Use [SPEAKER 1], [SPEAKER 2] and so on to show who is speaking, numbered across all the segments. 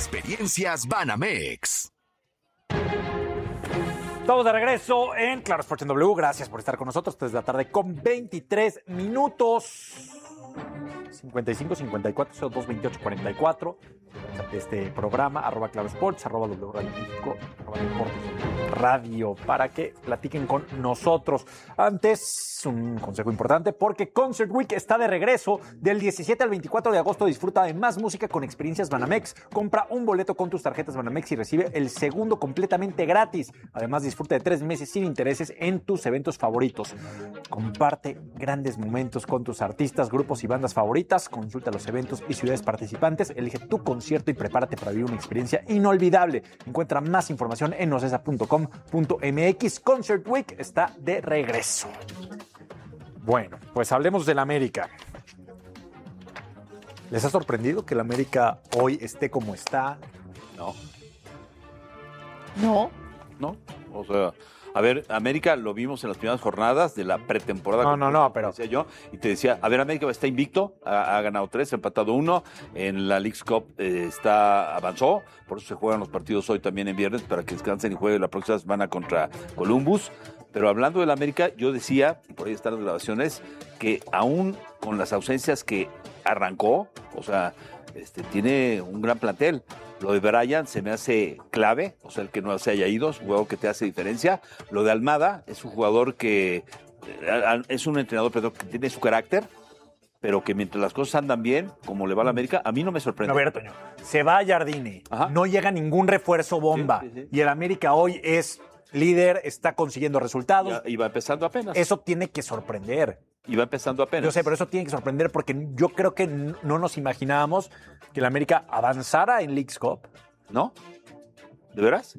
[SPEAKER 1] Experiencias Banamex.
[SPEAKER 2] Estamos de regreso en Claro Sports en W. Gracias por estar con nosotros desde la tarde con 23 minutos. 55 54 02 28 44. Este programa, @Claro Sports, @W Radio México, @Deportes Radio, para que platiquen con nosotros. Antes, un consejo importante, porque Concert Week está de regreso del 17 al 24 de agosto. Disfruta de más música con experiencias Banamex. Compra un boleto con tus tarjetas Banamex y recibe el segundo completamente gratis. Además, disfruta de 3 meses sin intereses en tus eventos favoritos. Comparte grandes momentos con tus artistas, grupos y bandas favoritas. Consulta los eventos y ciudades participantes. Elige tu concierto y prepárate para vivir una experiencia inolvidable. Encuentra más información en ocesa.com.mx. Concert Week está de regreso. Bueno, pues hablemos del América. ¿Les ha sorprendido que el América hoy esté como está?
[SPEAKER 3] No.
[SPEAKER 4] O sea, a ver, América lo vimos en las primeras jornadas de la pretemporada.
[SPEAKER 2] Pero
[SPEAKER 4] decía yo, y te decía, a ver, América está invicto, ha ganado 3, ha empatado 1, en la Leagues Cup avanzó, por eso se juegan los partidos hoy también en viernes, para que descansen y jueguen la próxima semana contra Columbus. Pero hablando del América, yo decía, y por ahí están las grabaciones, que aún con las ausencias que arrancó, o sea, tiene un gran plantel. Lo de Brian se me hace clave, o sea, el que no se haya ido, es un jugador que te hace diferencia. Lo de Almada es un jugador que es un entrenador, pero que tiene su carácter, pero que mientras las cosas andan bien, como le va a la América, a mí no me sorprende.
[SPEAKER 2] A ver, Toño, se va a Jardine, no llega ningún refuerzo bomba,
[SPEAKER 4] sí.
[SPEAKER 2] Y el América hoy es líder, está consiguiendo resultados.
[SPEAKER 4] Y va empezando apenas.
[SPEAKER 2] Eso tiene que sorprender.
[SPEAKER 4] Y va empezando apenas.
[SPEAKER 2] Yo sé, pero eso tiene que sorprender porque yo creo que no nos imaginábamos que el América avanzara en Leagues Cup.
[SPEAKER 4] ¿No? ¿De veras?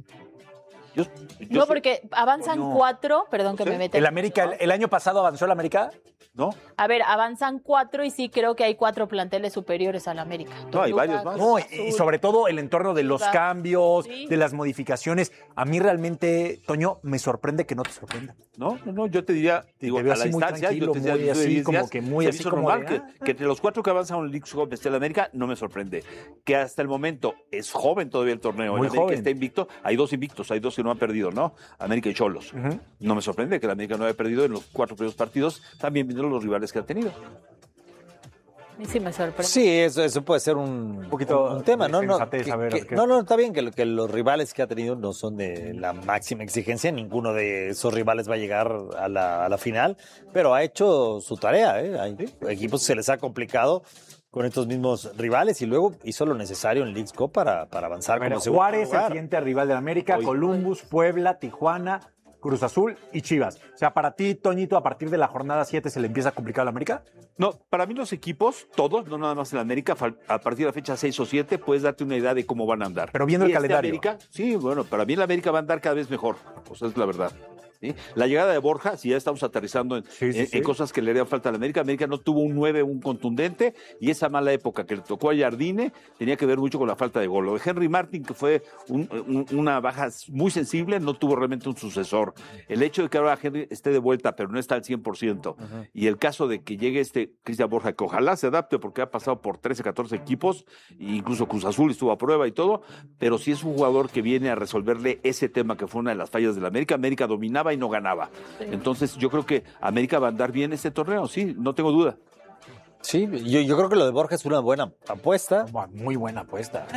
[SPEAKER 3] No, porque avanzan 4, perdón que me meta.
[SPEAKER 2] ¿El América, el año pasado avanzó el América?
[SPEAKER 4] ¿No?
[SPEAKER 3] A ver, avanzan 4 y sí creo que hay 4 planteles superiores al América.
[SPEAKER 4] No, hay varios más.
[SPEAKER 2] No, y sobre todo el entorno de los cambios, de las modificaciones. A mí realmente, Toño, me sorprende que no te sorprenda.
[SPEAKER 4] No, yo te diría, digo, a la distancia, yo te diría, normal que entre los 4 que avanzan en Leagues Cup esté el América, no me sorprende. Que hasta el momento es joven todavía el torneo.
[SPEAKER 2] Muy
[SPEAKER 4] el América
[SPEAKER 2] joven.
[SPEAKER 4] está invicto, hay 2 invictos, hay 2 que no han perdido, ¿no? América y Cholos. No me sorprende que el América no haya perdido en los 4 primeros partidos, también viendo los rivales que ha tenido.
[SPEAKER 3] A mí sí me sorprende.
[SPEAKER 5] Sí, eso puede ser un tema, ¿no? No, está bien que los rivales que ha tenido no son de la máxima exigencia, ninguno de esos rivales va a llegar a la final, pero ha hecho su tarea, ¿eh? Hay equipos que se les ha complicado con estos mismos rivales y luego hizo lo necesario en Leagues Cup para avanzar.
[SPEAKER 2] Bueno,
[SPEAKER 5] como segundo
[SPEAKER 2] Juárez,
[SPEAKER 5] lugar.
[SPEAKER 2] el siguiente rival de América, Columbus, Puebla, Tijuana, Cruz Azul y Chivas. O sea, para ti, Toñito, a partir de la jornada 7 se le empieza a complicar a la América.
[SPEAKER 4] No, para mí los equipos, todos, no nada más en América, a partir de la fecha 6 o 7, puedes darte una idea de cómo van a andar.
[SPEAKER 2] Pero viendo el calendario.
[SPEAKER 4] América, sí, bueno, para mí la América va a andar cada vez mejor, o sea, es la verdad. ¿Sí? La llegada de Borja, si ya estamos aterrizando en cosas que le harían falta a la América. América no tuvo un 9, un contundente, y esa mala época que le tocó a Jardine tenía que ver mucho con la falta de gol. Lo de Henry Martin, que fue una baja muy sensible, no tuvo realmente un sucesor. El hecho de que ahora Henry esté de vuelta, pero no está al 100%, y el caso de que llegue Cristian Borja, que ojalá se adapte porque ha pasado por 13, 14 equipos, e incluso Cruz Azul estuvo a prueba y todo, pero sí es un jugador que viene a resolverle ese tema que fue una de las fallas de la América. América dominaba y no ganaba. Entonces yo creo que América va a andar bien este torneo, sí, no tengo duda.
[SPEAKER 5] Sí, yo creo que lo de Borja es una buena apuesta.
[SPEAKER 2] Muy buena apuesta.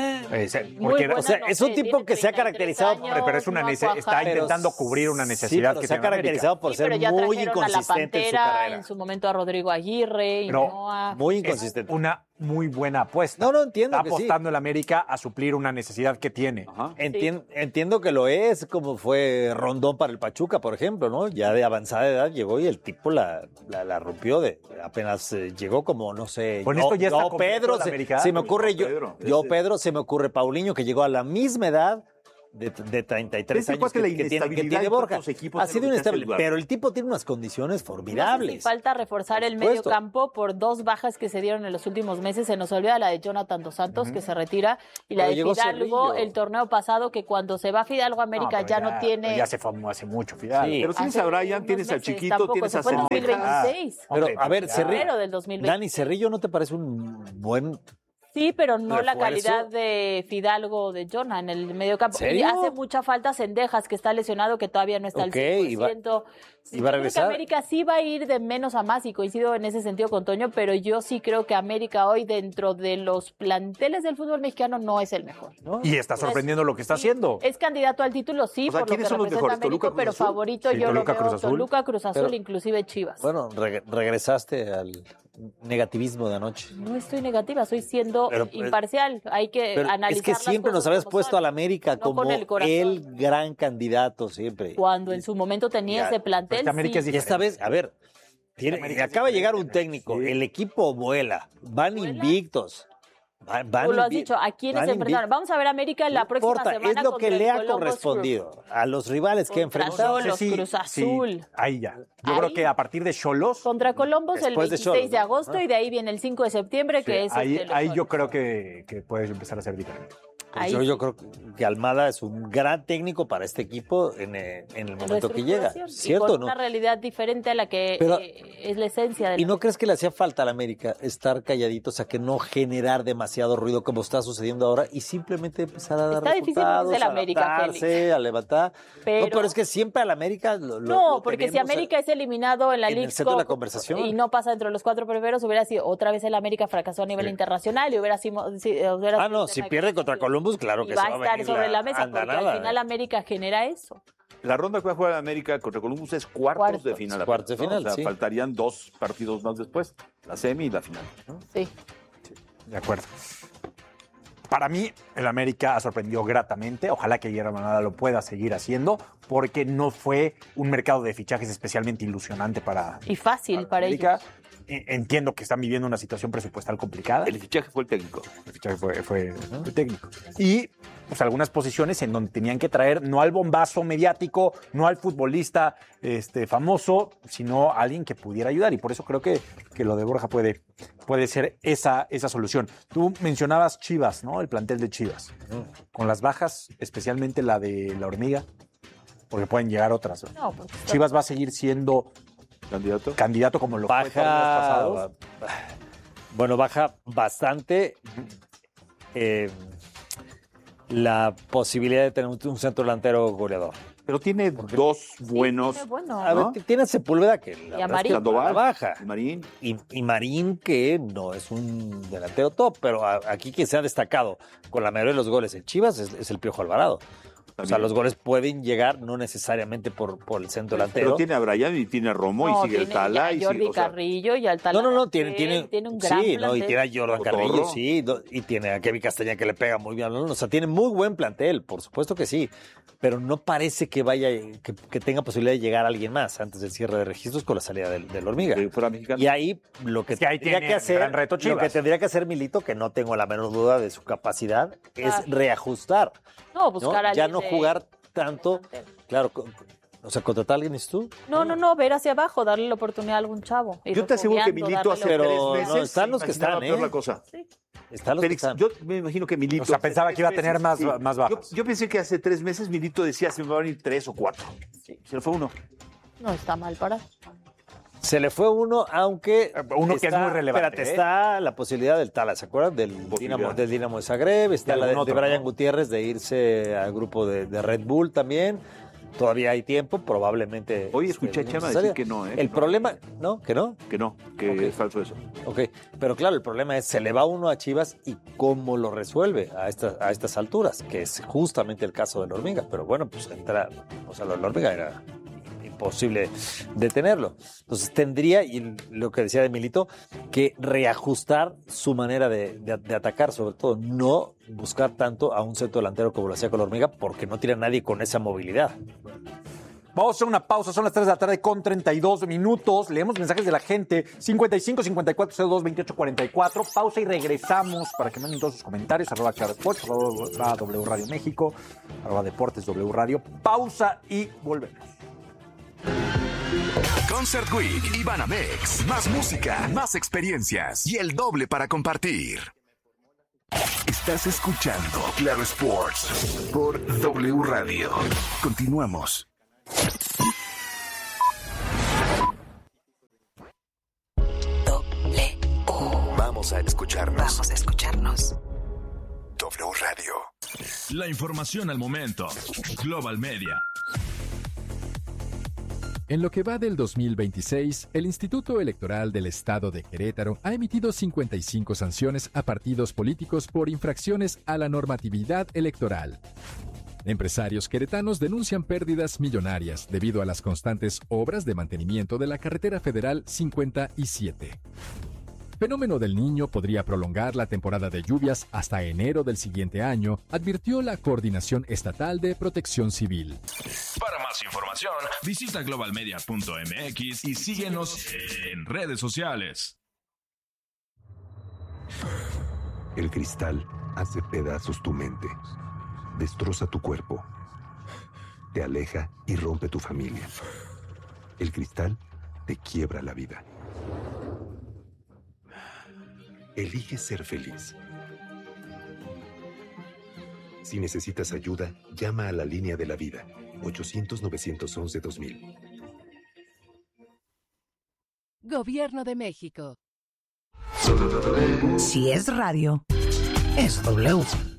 [SPEAKER 5] Es un tipo que se ha caracterizado,
[SPEAKER 2] pero es está intentando cubrir una necesidad que
[SPEAKER 5] se ha caracterizado por ser muy inconsistente en su carrera.
[SPEAKER 3] En su momento a Rodrigo Aguirre,
[SPEAKER 5] muy inconsistente.
[SPEAKER 2] Una muy buena apuesta.
[SPEAKER 5] No entiendo.
[SPEAKER 2] Está apostando el América a suplir una necesidad que tiene.
[SPEAKER 5] Entiendo que lo es, como fue Rondón para el Pachuca, por ejemplo, ¿no? Ya de avanzada edad llegó y el tipo la rompió apenas llegó como, no sé.
[SPEAKER 2] Con esto ya está
[SPEAKER 5] Pedro, se me ocurre Pedro, se me ocurre Paulinho, que llegó a la misma edad de 33 años que tiene Borja. Ha sido inestable, pero el tipo tiene unas condiciones formidables.
[SPEAKER 3] No sé si falta reforzar el medio campo por 2 bajas que se dieron en los últimos meses. Se nos olvida la de Jonathan Dos Santos, que se retira, y la de Fidalgo el torneo pasado, que cuando se va Fidalgo a América no tiene...
[SPEAKER 2] Ya se formó hace mucho Fidalgo.
[SPEAKER 4] Pero tienes a Brian, tienes al chiquito, tienes a Cendejas.
[SPEAKER 5] Pero a ver,
[SPEAKER 3] Cerrillo del 2020.
[SPEAKER 5] Dani, ¿Cerrillo no te parece un buen
[SPEAKER 3] Sí, pero no la calidad de Fidalgo o de Jonah en el mediocampo. Y hace mucha falta Cendejas, que está lesionado, que todavía no está al 100%.
[SPEAKER 5] ¿Y va a regresar?
[SPEAKER 3] Creo que América sí va a ir de menos a más, y coincido en ese sentido con Toño, pero yo sí creo que América hoy, dentro de los planteles del fútbol mexicano, no es el mejor, ¿no?
[SPEAKER 2] Y está sorprendiendo lo que está haciendo.
[SPEAKER 3] Es candidato al título, sí, por lo que representa América, pero favorito yo lo veo Toluca, Cruz Azul, inclusive Chivas.
[SPEAKER 5] Bueno, regresaste al negativismo de anoche.
[SPEAKER 3] No estoy negativa, estoy siendo imparcial. Hay que analizar.
[SPEAKER 5] Es que siempre nos habías puesto al América como el gran candidato, siempre.
[SPEAKER 3] Cuando en su momento tenía ese plantel.
[SPEAKER 5] Y esta vez, a ver, acaba de llegar un técnico, el equipo vuela, van invictos.
[SPEAKER 3] Tú lo has dicho, ¿a quiénes se enfrentaron? Vamos a ver América en la próxima semana.
[SPEAKER 5] Es lo que le ha correspondido a los rivales que enfrentaron.
[SPEAKER 3] Xolos, Cruz Azul.
[SPEAKER 2] Sí, ahí ya. Yo creo que a partir de Xolos.
[SPEAKER 3] Contra Colombos el 26 de agosto, ¿no? Y de ahí viene el 5 de septiembre, que es
[SPEAKER 2] ahí yo creo que puedes empezar a ser diferente.
[SPEAKER 5] Yo creo que Almada es un gran técnico para este equipo en el momento que llega, ¿cierto?
[SPEAKER 3] Y con una realidad diferente a la que es la esencia del.
[SPEAKER 5] ¿Y no crees que le hacía falta a la América estar calladito, o sea, que no generar demasiado ruido como está sucediendo ahora y simplemente empezar a dar resultados,
[SPEAKER 3] a adaptarse,
[SPEAKER 5] a levantar? Pero es que siempre a la América
[SPEAKER 3] lo porque si América es eliminado en la League
[SPEAKER 5] Cup de la conversación
[SPEAKER 3] y no pasa entre los 4 primeros, hubiera sido otra vez el América fracasó a nivel internacional y hubiera sido.
[SPEAKER 5] Si pierde contra Colombia, claro que
[SPEAKER 3] va a estar sobre la mesa, porque al final América genera eso.
[SPEAKER 4] La ronda que va a jugar América contra Columbus es cuartos de final.
[SPEAKER 5] Cuartos de final,
[SPEAKER 4] o sea, faltarían 2 partidos más después, la semi y la final, ¿no?
[SPEAKER 3] Sí.
[SPEAKER 2] De acuerdo. Para mí, el América ha sorprendido gratamente. Ojalá que Guillermo Almada lo pueda seguir haciendo, porque no fue un mercado de fichajes especialmente ilusionante para.
[SPEAKER 3] Y fácil para ellos.
[SPEAKER 2] Entiendo que están viviendo una situación presupuestal complicada.
[SPEAKER 4] El fichaje fue el técnico.
[SPEAKER 2] El fichaje fue el técnico. Y pues algunas posiciones en donde tenían que traer no al bombazo mediático, no al futbolista famoso, sino a alguien que pudiera ayudar. Y por eso creo que lo de Borja puede ser esa solución. Tú mencionabas Chivas, ¿no? El plantel de Chivas. Con las bajas, especialmente la de la Hormiga, porque pueden llegar otras.
[SPEAKER 3] No, pues,
[SPEAKER 2] Chivas va a seguir siendo candidato como lo fue en los pasados.
[SPEAKER 5] Bueno, baja bastante la posibilidad de tener un centro delantero goleador.
[SPEAKER 4] Pero tiene dos buenos.
[SPEAKER 3] Bueno,
[SPEAKER 5] a ver, tiene Sepúlveda, que
[SPEAKER 3] la Marín.
[SPEAKER 5] Baja.
[SPEAKER 4] Marín.
[SPEAKER 5] Y Marín, que no es un delantero top, pero aquí que se ha destacado con la mayoría de los goles en Chivas es el Piojo Alvarado. También. O sea, los goles pueden llegar no necesariamente por el centro delantero.
[SPEAKER 4] Pero tiene a Brian y tiene a Romo y sigue el Tala.
[SPEAKER 3] Y a Jordi Carrillo y al Tala.
[SPEAKER 5] No, tiene un gran plantel. Y tiene a Jordan Carrillo,
[SPEAKER 4] sí,
[SPEAKER 5] y tiene a Kevin Castañeda que le pega muy bien. O sea, tiene muy buen plantel, por supuesto que sí. Pero no parece que que tenga posibilidad de llegar a alguien más antes del cierre de registros con la salida del Hormiga. Y ahí lo que tendría que hacer Milito, que no tengo la menor duda de su capacidad, es reajustar.
[SPEAKER 3] No, buscar a
[SPEAKER 5] ya no jugar tanto. Claro, o sea, contratar a alguien es tú.
[SPEAKER 3] No, ver hacia abajo, darle la oportunidad a algún chavo.
[SPEAKER 4] Yo te aseguro que Milito hace 3 meses.
[SPEAKER 5] No, están los que están,
[SPEAKER 4] la cosa.
[SPEAKER 3] Sí.
[SPEAKER 5] Están los
[SPEAKER 4] Félix,
[SPEAKER 5] que están.
[SPEAKER 4] Yo me imagino que Milito.
[SPEAKER 2] O sea, pensaba que iba a tener más bajas.
[SPEAKER 4] Yo pensé que hace 3 meses Milito decía se me van a venir 3 o 4. Sí. Se le fue 1.
[SPEAKER 3] No está mal parado.
[SPEAKER 5] Se le fue uno, aunque
[SPEAKER 2] que es muy relevante.
[SPEAKER 5] Espérate, está la posibilidad del Tala, ¿se acuerdan? Del Dinamo de Zagreb, está la de Brian Gutiérrez de irse al grupo de Red Bull también. Todavía hay tiempo, probablemente.
[SPEAKER 4] Hoy escuché a Chema decir que no,
[SPEAKER 5] El problema, ¿no? ¿Que no?
[SPEAKER 4] Que es falso eso.
[SPEAKER 5] Ok, pero claro, el problema es, se le va uno a Chivas y cómo lo resuelve a estas alturas, que es justamente el caso de la Hormiga. Pero bueno, pues la Hormiga era imposible detenerlo. Entonces tendría, y lo que decía de Milito, que reajustar su manera de atacar, sobre todo, no buscar tanto a un centro delantero como lo hacía con la Hormiga, porque no tiene a nadie con esa movilidad.
[SPEAKER 2] Vamos a hacer una pausa, son las 3 de la tarde con 32 minutos. Leemos mensajes de la gente, 55 54 02 28 44. Pausa y regresamos para que manden todos sus comentarios, @ClaroSports, @W Radio México, @Deportes W Radio. Pausa y volvemos.
[SPEAKER 1] Concert Week y Banamex. Más música, más experiencias y el doble para compartir. Estás escuchando Claro Sports por W Radio. Continuamos. Vamos a escucharnos.
[SPEAKER 6] mexicanos.
[SPEAKER 1] W Radio.
[SPEAKER 7] La información al momento. Global Media.
[SPEAKER 8] En lo que va del 2026, el Instituto Electoral del Estado de Querétaro ha emitido 55 sanciones a partidos políticos por infracciones a la normatividad electoral. Empresarios queretanos denuncian pérdidas millonarias debido a las constantes obras de mantenimiento de la carretera federal 57. Fenómeno del Niño podría prolongar la temporada de lluvias hasta enero del siguiente año, advirtió la Coordinación Estatal de Protección Civil.
[SPEAKER 7] Para más información, visita globalmedia.mx y síguenos en redes sociales.
[SPEAKER 9] El cristal hace pedazos tu mente, destroza tu cuerpo, te aleja y rompe tu familia. El cristal te quiebra la vida. Elige ser feliz. Si necesitas ayuda, llama a la línea de la vida, 800-911-2000.
[SPEAKER 6] Gobierno de México.
[SPEAKER 10] Si es radio, es W.